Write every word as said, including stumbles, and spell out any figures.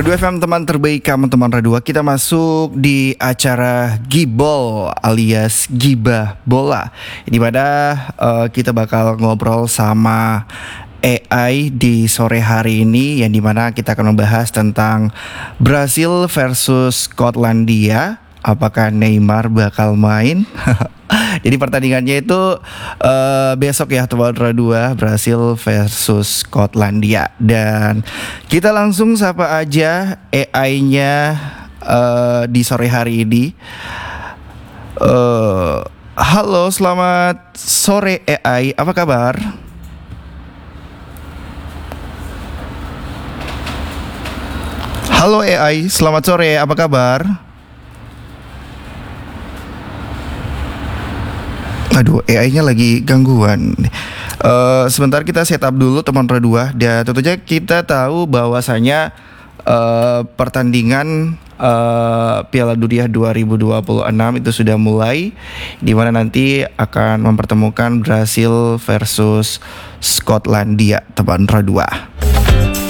Radio F M teman terbaik kamu teman Radio. Kita masuk di acara Gibol alias Gibah Bola, di mana uh, kita bakal ngobrol sama A I di sore hari ini, yang dimana kita akan membahas tentang Brasil versus Skotlandia. Apakah Neymar bakal main? Jadi pertandingannya itu uh, besok ya teman dua, Brasil versus Skotlandia. Dan kita langsung sapa aja A I-nya uh, di sore hari ini. uh, Halo, selamat sore A I, apa kabar? Halo A I, selamat sore, apa kabar? Aduh, A I-nya lagi gangguan. Uh, sebentar kita setup dulu teman dua. Dan tentunya kita tahu bahwasanya uh, pertandingan uh, Piala Dunia dua ribu dua puluh enam itu sudah mulai, di mana nanti akan mempertemukan Brasil versus Skotlandia teman dua.